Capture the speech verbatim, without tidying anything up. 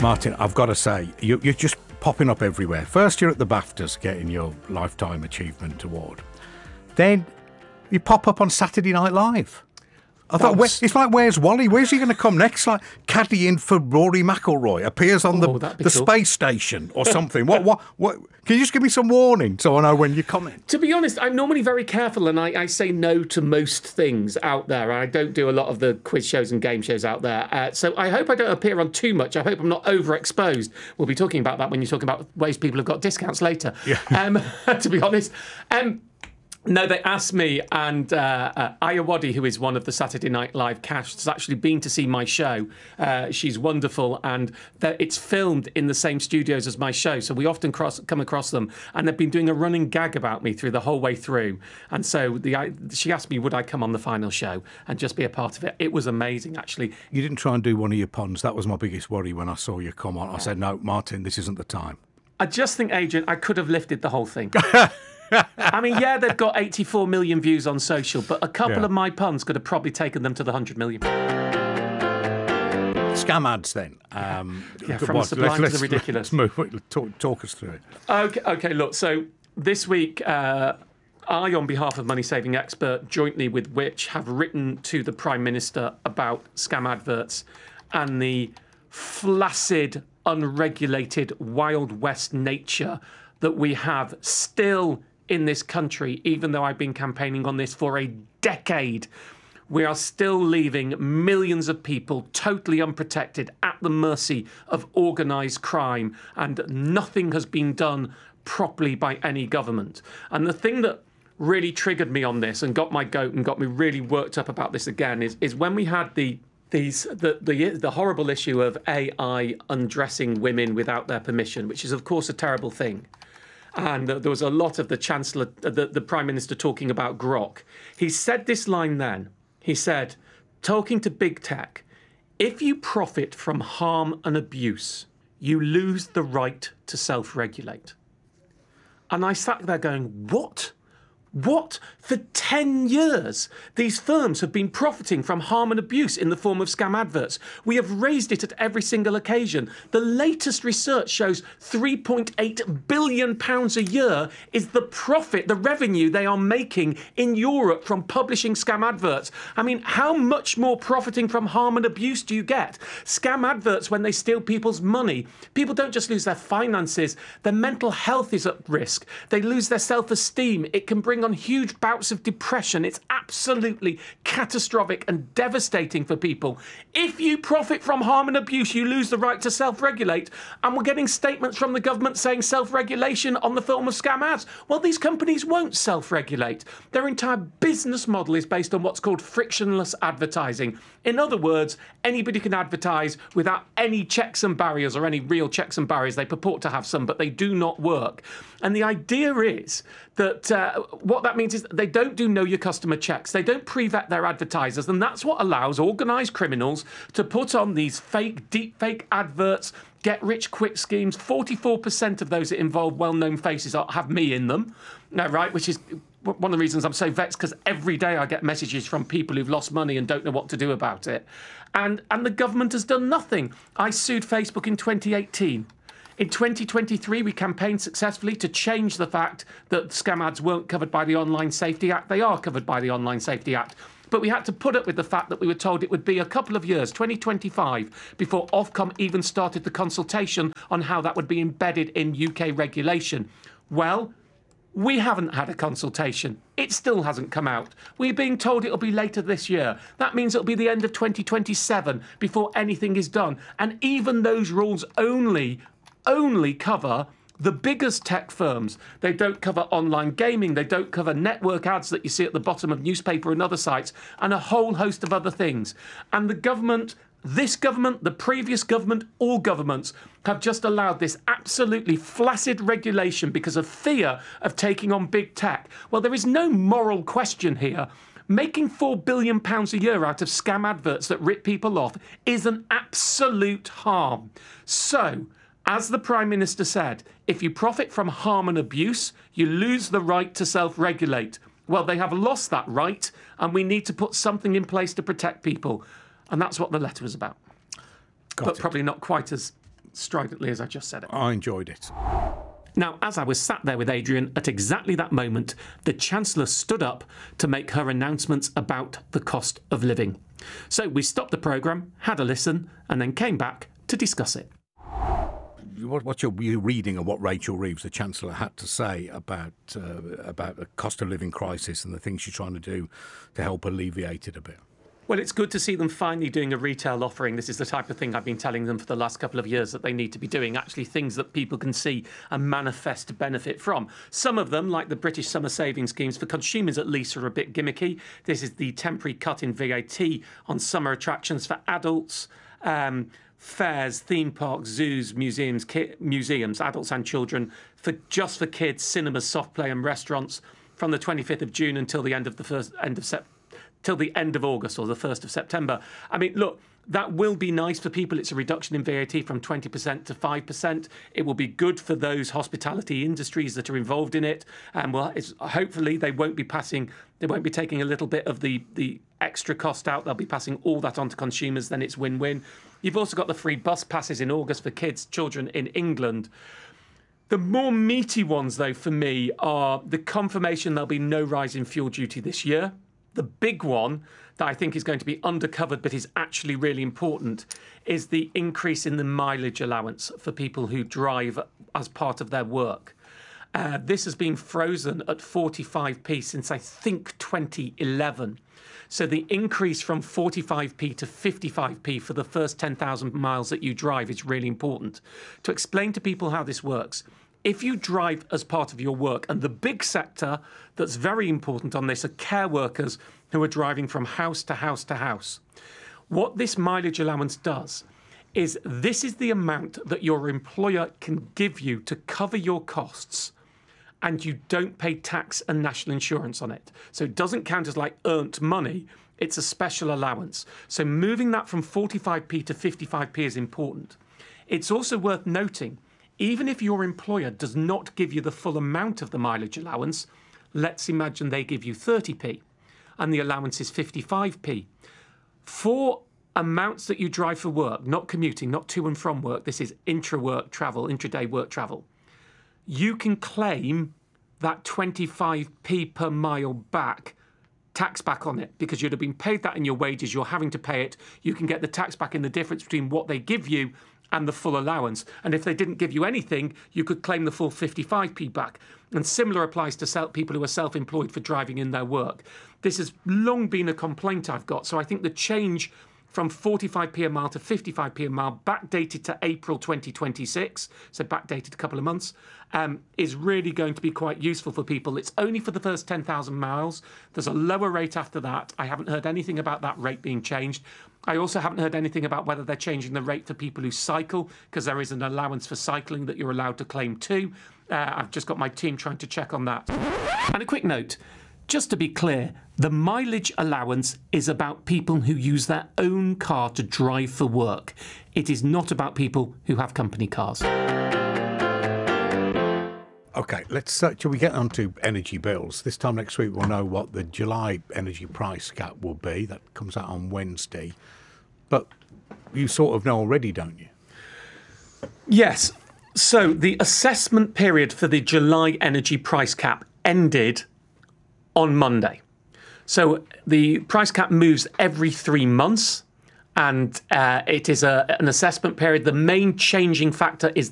Martin, I've got to say, you, you're just popping up everywhere. First, you're at the BAFTAs getting your Lifetime Achievement Award. Then you pop up on Saturday Night Live. I thought, where, it's like, where's Wally? Where's he going to come next? Like, caddying for Rory McIlroy appears on Oh, the, that'd be the cool. space station or something. what, what, what? Can you just give me some warning so I know when you're coming? To be honest, I'm normally very careful and I, I say no to most things out there. I don't do a lot of the quiz shows and game shows out there. Uh, so I hope I don't appear on too much. I hope I'm not overexposed. We'll be talking about that when you're talking about ways people have got discounts later. Yeah. Um, to be honest. Um, No, they asked me, and uh, uh, Aya Waddy, who is one of the Saturday Night Live cast, has actually been to see my show. Uh, she's wonderful, and it's filmed in the same studios as my show, so we often cross, come across them, and they've been doing a running gag about me through the whole way through. And so the, I, she asked me, would I come on the final show and just be a part of it? It was amazing, actually. You didn't try and do one of your puns. That was my biggest worry when I saw you come on. I said, no, Martin, this isn't the time. I just think, Adrian, I could have lifted the whole thing. I mean, yeah, they've got eighty-four million views on social, but a couple Yeah. of my puns could have probably taken them to the one hundred million. Scam ads, then. Um, Yeah, from the sublime to the ridiculous. Let's move. Talk, talk us through it. Okay, okay, look, so this week, uh, I, on behalf of Money Saving Expert, jointly with Which, have written to the Prime Minister about scam adverts and the flaccid, unregulated, Wild West nature that we have still in this country, even though I've been campaigning on this for a decade. We are still leaving millions of people totally unprotected at the mercy of organised crime, and nothing has been done properly by any government. And the thing that really triggered me on this and got my goat and got me really worked up about this again is, is when we had the these the, the the horrible issue of A I undressing women without their permission, which is, of course, a terrible thing. And uh, there was a lot of the Chancellor, uh, the, the Prime Minister talking about Grok. He said this line then. He said, talking to big tech, if you profit from harm and abuse, you lose the right to self-regulate. And I sat there going, what? What? For ten years, these firms have been profiting from harm and abuse in the form of scam adverts. We have raised it at every single occasion. The latest research shows three point eight billion pounds a year is the profit, the revenue they are making in Europe from publishing scam adverts. I mean, how much more profiting from harm and abuse do you get? Scam adverts, when they steal people's money, people don't just lose their finances, their mental health is at risk. They lose their self-esteem. It can bring on huge bouts of depression. It's absolutely catastrophic and devastating for people. If you profit from harm and abuse, you lose the right to self-regulate. And we're getting statements from the government saying self-regulation on the film of scam ads. Well, these companies won't self-regulate. Their entire business model is based on what's called frictionless advertising. In other words, anybody can advertise without any checks and barriers, or any real checks and barriers. They purport to have some, but they do not work. And the idea is that uh, what that means is that they don't do know your customer checks. They don't pre-vet their advertisers. And that's what allows organised criminals to put on these fake, deep fake adverts, get rich quick schemes. forty-four percent of those that involve well-known faces are, have me in them, no, right? Which is one of the reasons I'm so vexed, because every day I get messages from people who've lost money and don't know what to do about it. And, and the government has done nothing. I sued Facebook in twenty eighteen. In twenty twenty-three, we campaigned successfully to change the fact that scam ads weren't covered by the Online Safety Act. They are covered by the Online Safety Act. But we had to put up with the fact that we were told it would be a couple of years, twenty twenty-five, before Ofcom even started the consultation on how that would be embedded in U K regulation. Well, we haven't had a consultation. It still hasn't come out. We're being told it'll be later this year. That means it'll be the end of twenty twenty-seven before anything is done. And even those rules only only cover the biggest tech firms. They don't cover online gaming. They don't cover network ads that you see at the bottom of newspaper and other sites, and a whole host of other things. And the government, this government, the previous government, all governments have just allowed this absolutely flaccid regulation because of fear of taking on big tech. Well, there is no moral question here. Making four billion pounds a year out of scam adverts that rip people off is an absolute harm. So, as the Prime Minister said, if you profit from harm and abuse, you lose the right to self-regulate. Well, they have lost that right, and we need to put something in place to protect people. And that's what the letter was about. Got but it. probably not quite as stridently as I just said it. I enjoyed it. Now, as I was sat there with Adrian, at exactly that moment, the Chancellor stood up to make her announcements about the cost of living. So we stopped the programme, had a listen, and then came back to discuss it. What, what's your, your reading of what Rachel Reeves, the Chancellor, had to say about uh, about the cost of living crisis and the things she's trying to do to help alleviate it a bit? Well, it's good to see them finally doing a retail offering. This is the type of thing I've been telling them for the last couple of years that they need to be doing, actually things that people can see and manifest benefit from. Some of them, like the British Summer Savings Schemes, for consumers at least, are a bit gimmicky. This is the temporary cut in V A T on summer attractions for adults. Um, fairs, theme parks, zoos, museums, ki- museums, adults and children, for just for kids, cinemas, soft play and restaurants from the twenty-fifth of June until the end of the first end of September. Till the end of August or the first of September. I mean, look, that will be nice for people. It's a reduction in V A T from twenty percent to five percent. It will be good for those hospitality industries that are involved in it. And well, it's, hopefully they won't be passing, they won't be taking a little bit of the, the extra cost out. They'll be passing all that on to consumers. Then it's win-win. You've also got the free bus passes in August for kids, children in England. The more meaty ones, though, for me, are the confirmation there'll be no rise in fuel duty this year. The big one that I think is going to be undercovered but is actually really important is the increase in the mileage allowance for people who drive as part of their work. Uh, this has been frozen at forty-five p since I think twenty eleven. So the increase from forty-five p to fifty-five p for the first ten thousand miles that you drive is really important. To explain to people how this works, if you drive as part of your work, and the big sector that's very important on this are care workers who are driving from house to house to house. What this mileage allowance does is this is the amount that your employer can give you to cover your costs, and you don't pay tax and national insurance on it. So it doesn't count as like earned money. It's a special allowance. So moving that from forty-five p to fifty-five p is important. It's also worth noting, even if your employer does not give you the full amount of the mileage allowance, let's imagine they give you thirty p and the allowance is fifty-five p. For amounts that you drive for work, not commuting, not to and from work, this is intra-work travel, intraday work travel, you can claim that twenty-five p per mile back, tax back on it, because you'd have been paid that in your wages, you're having to pay it, you can get the tax back in the difference between what they give you and the full allowance. And if they didn't give you anything, you could claim the full fifty-five p back. And similar applies to self- people who are self-employed for driving in their work. This has long been a complaint I've got. So I think the change from forty-five p a mile to fifty-five p a mile, backdated to April twenty twenty-six, so backdated a couple of months, um, is really going to be quite useful for people. It's only for the first ten thousand miles. There's a lower rate after that. I haven't heard anything about that rate being changed. I also haven't heard anything about whether they're changing the rate for people who cycle, because there is an allowance for cycling that you're allowed to claim too. Uh, I've just got my team trying to check on that. And a quick note, just to be clear, the mileage allowance is about people who use their own car to drive for work. It is not about people who have company cars. OK, let's. Uh, shall we get on to energy bills? This time next week we'll know what the July energy price cap will be. That comes out on Wednesday. But you sort of know already, don't you? Yes. So the assessment period for the July energy price cap ended on Monday. So the price cap moves every three months. And uh, it is a, an assessment period. The main changing factor is